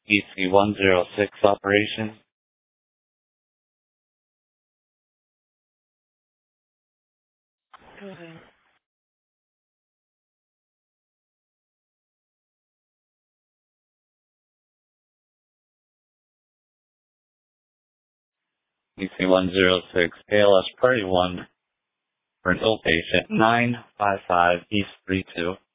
EC-106 operation. EC-106, ALS Party 1, for an ill patient, 955 East 32.